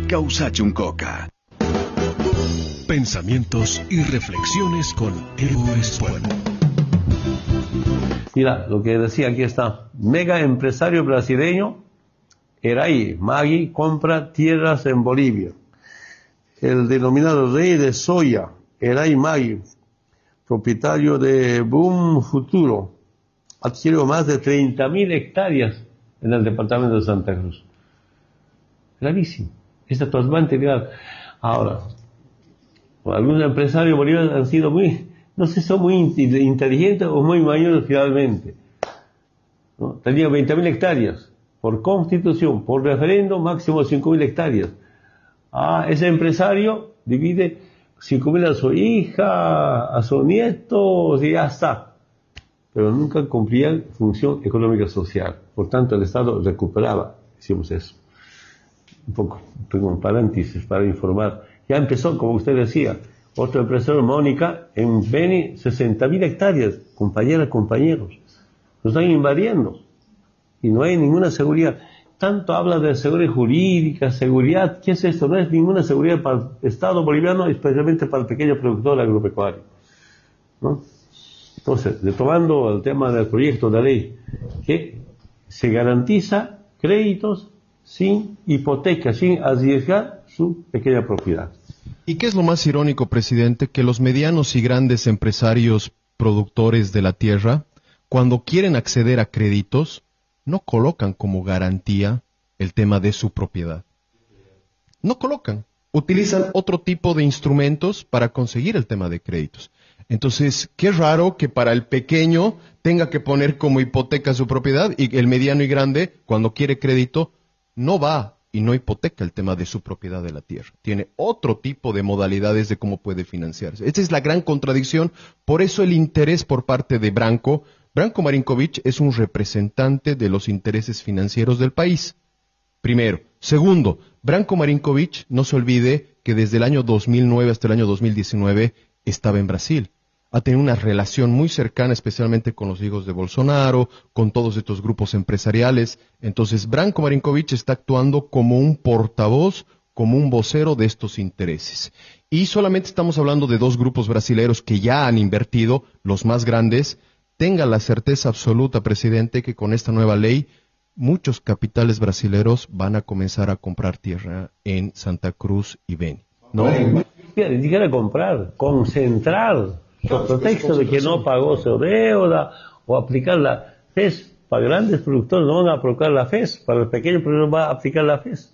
Causachun Coca. Pensamientos y reflexiones con Evo Espuelo. Mira, lo que decía, aquí está. Mega empresario brasileño, Eray Maggi, compra tierras en Bolivia. El denominado rey de soya, Eray Maggi, propietario de Boom Futuro, adquirió más de 30.000 hectáreas en el departamento de Santa Cruz. Gravísimo. Esta trasplante legal. Ahora, algunos empresarios bolivianos han sido no sé, son muy inteligentes o muy mayores finalmente, ¿no? Tenía 20.000 hectáreas. Por constitución, por referendo, máximo 5.000 hectáreas. Ese empresario divide 5.000 a su hija, a su nieto, y ya está. Pero nunca cumplían función económica social. Por tanto, el Estado recuperaba, decimos eso. Un poco, tengo un paréntesis para informar. Ya empezó, como usted decía, otro empresario, Mónica, en Beni, 60.000 hectáreas, compañeros. Lo están invadiendo. Y no hay ninguna seguridad. Tanto habla de seguridad jurídica, seguridad, ¿qué es esto? No es ninguna seguridad para el Estado boliviano, especialmente para el pequeño productor agropecuario, ¿no? Entonces, retomando el tema del proyecto de ley, que se garantiza créditos sin hipoteca, sin arriesgar su pequeña propiedad. ¿Y qué es lo más irónico, presidente? Que los medianos y grandes empresarios productores de la tierra, cuando quieren acceder a créditos, no colocan como garantía el tema de su propiedad. No colocan. Utilizan otro tipo de instrumentos para conseguir el tema de créditos. Entonces, qué raro que para el pequeño tenga que poner como hipoteca su propiedad y el mediano y grande, cuando quiere crédito, no va y no hipoteca el tema de su propiedad de la tierra. Tiene otro tipo de modalidades de cómo puede financiarse. Esta es la gran contradicción. Por eso el interés por parte de Branko Marinkovic es un representante de los intereses financieros del país. Primero. Segundo, Branko Marinkovic, no se olvide que desde el año 2009 hasta el año 2019 estaba en Brasil. Ha tenido una relación muy cercana, especialmente con los hijos de Bolsonaro, con todos estos grupos empresariales. Entonces, Branko Marinkovic está actuando como un portavoz, como un vocero de estos intereses. Y solamente estamos hablando de dos grupos brasileños que ya han invertido, los más grandes. Tenga la certeza absoluta, presidente, que con esta nueva ley, muchos capitales brasileños van a comenzar a comprar tierra en Santa Cruz y Beni. No, ni siquiera comprar, concentrar. Por pretexto de que no pagó su deuda o aplicar la FES. Para grandes productores no van a aplicar la FES, para el pequeño productor va a aplicar la FES.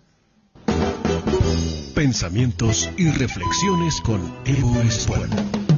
Pensamientos y reflexiones con Evo Espuelo.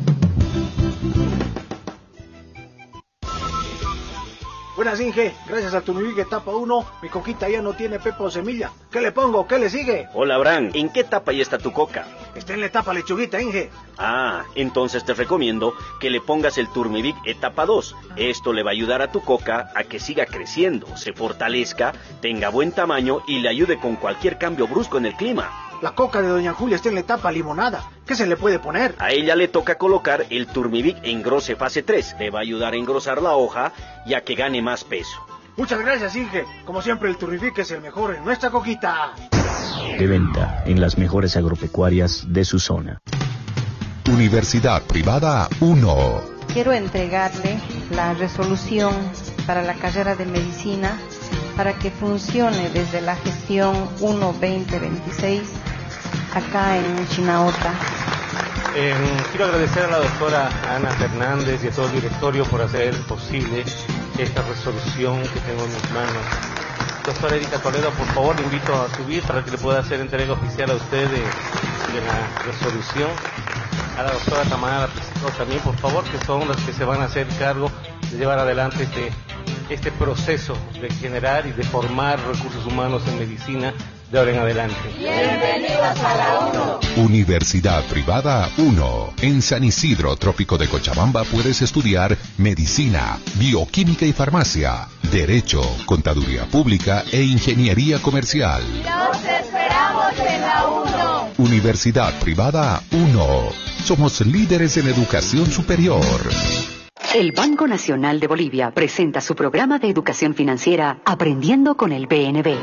Buenas, Inge. Gracias a Turmivic etapa 1, mi coquita ya no tiene pepa o semilla. ¿Qué le pongo? ¿Qué le sigue? Hola, Abraham. ¿En qué etapa ya está tu coca? Está en la etapa lechuguita, Inge. Entonces te recomiendo que le pongas el Turmivic etapa 2. Esto le va a ayudar a tu coca a que siga creciendo, se fortalezca, tenga buen tamaño y le ayude con cualquier cambio brusco en el clima. La coca de Doña Julia está en la etapa limonada. ¿Qué se le puede poner? A ella le toca colocar el Turmivic Engrose fase 3. Le va a ayudar a engrosar la hoja y a que gane más peso. Muchas gracias, Inge. Como siempre, el Turmivic es el mejor en nuestra coquita. De venta en las mejores agropecuarias de su zona. Universidad Privada 1. Quiero entregarle la resolución para la carrera de medicina para que funcione desde la gestión 1-2026 acá en Chinaota. Quiero agradecer a la doctora Ana Fernández y a todo el directorio por hacer posible esta resolución que tengo en mis manos. Doctora Erika Toledo, por favor, le invito a subir para que le pueda hacer entrega oficial a usted de la resolución. A la doctora Tamara Pizarro también, por favor, que son las que se van a hacer cargo de llevar adelante este proceso de generar y de formar recursos humanos en medicina de ahora en adelante. Bienvenidos a la 1. Universidad Privada 1. En San Isidro, Trópico de Cochabamba, puedes estudiar Medicina, Bioquímica y Farmacia, Derecho, Contaduría Pública e Ingeniería Comercial. ¡Los esperamos en la 1! Universidad Privada 1. Somos líderes en educación superior. El Banco Nacional de Bolivia presenta su programa de educación financiera Aprendiendo con el BNB.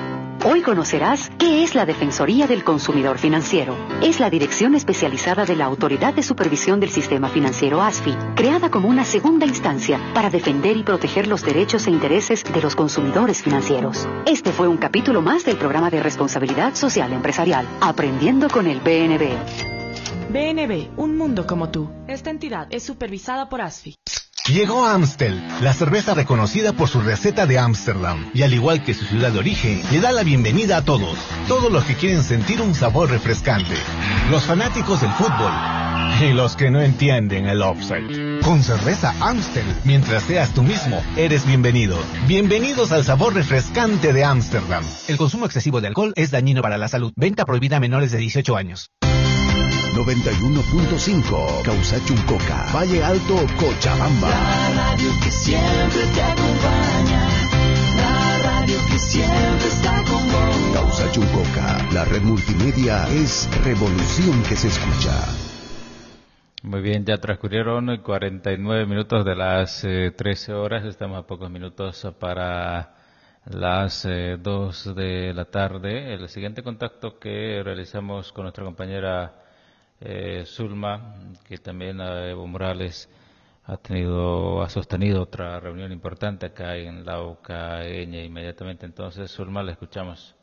Hoy conocerás qué es la Defensoría del Consumidor Financiero. Es la dirección especializada de la Autoridad de Supervisión del Sistema Financiero ASFI, creada como una segunda instancia para defender y proteger los derechos e intereses de los consumidores financieros. Este fue un capítulo más del programa de responsabilidad social empresarial, Aprendiendo con el BNB. BNB, un mundo como tú. Esta entidad es supervisada por ASFI. Llegó Amstel, la cerveza reconocida por su receta de Ámsterdam, y al igual que su ciudad de origen, le da la bienvenida a todos los que quieren sentir un sabor refrescante, los fanáticos del fútbol y los que no entienden el offside. Con cerveza Amstel, mientras seas tú mismo, eres bienvenido. Bienvenidos al sabor refrescante de Ámsterdam. El consumo excesivo de alcohol es dañino para la salud. Venta prohibida a menores de 18 años. 91.5 Causachuncoca, Valle Alto, Cochabamba. La radio que siempre te acompaña, la radio que siempre está con vos. Causachuncoca, la red multimedia es revolución que se escucha. Muy bien, ya transcurrieron 49 minutos de las 13 horas, estamos a pocos minutos para las 2 de la tarde. El siguiente contacto que realizamos con nuestra compañera Zulma, que también Evo Morales ha sostenido otra reunión importante acá en Lauca, Eñe, inmediatamente. Entonces, Zulma, la escuchamos.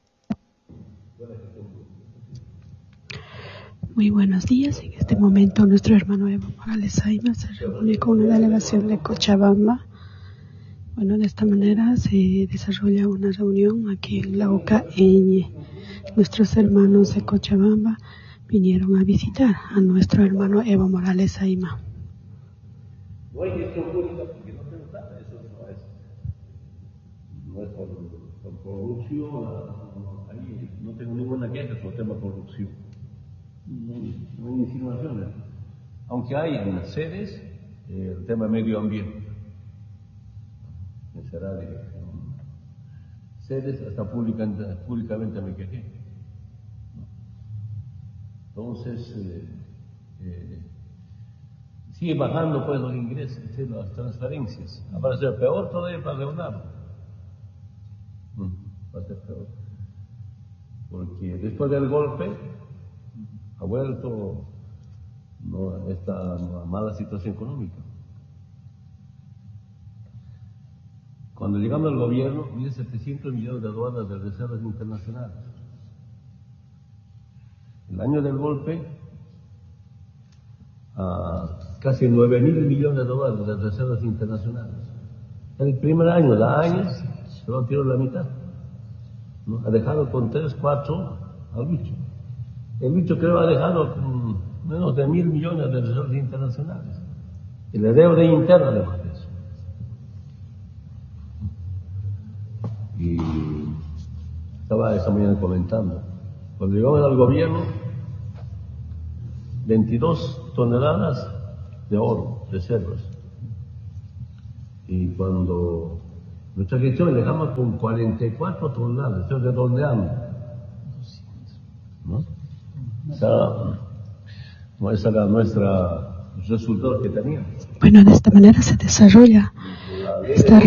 Muy buenos días. En este momento nuestro hermano Evo Morales Ayma se reúne con una delegación de Cochabamba. Bueno, de esta manera se desarrolla una reunión aquí en Lauca, Eñe. Nuestros hermanos de Cochabamba vinieron a visitar a nuestro hermano Evo Morales Ayma. No hay gestión pública porque no tenemos nada, eso no es por corrupción, ahí no tengo ninguna queja sobre el tema de corrupción, no hay insinuaciones, aunque hay en sedes el tema de medio ambiente, que será de sedes hasta públicamente me quejé. Entonces, sigue bajando pues los ingresos, las transferencias. Va a ser peor todavía para Leonardo. Va a ser peor. Porque después del golpe ha vuelto esta mala situación económica. Cuando llegamos al gobierno, había 700 millones de dólares de reservas internacionales. El año del golpe, casi 9.000 millones de dólares de reservas internacionales. El primer año, la ANES, se lo tiró la mitad, ¿no? Ha dejado con 3, 4 al bicho. El bicho creo ha dejado con menos de 1.000 millones de reservas internacionales. Y la deuda interna además de eso. Y estaba esta mañana comentando. Cuando llegamos al gobierno, 22 toneladas de oro, reservas. Y cuando nuestra gestión dejamos con 44 toneladas, estoy redondeando. ¿No? Esa era nuestra resultado que teníamos. Bueno, de esta manera se desarrolla esta